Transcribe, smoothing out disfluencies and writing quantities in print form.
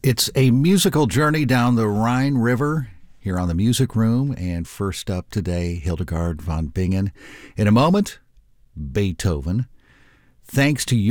It's a musical journey down the Rhine River here on the Music Room. And first up today, Hildegard von Bingen. In a moment, Beethoven. Thanks to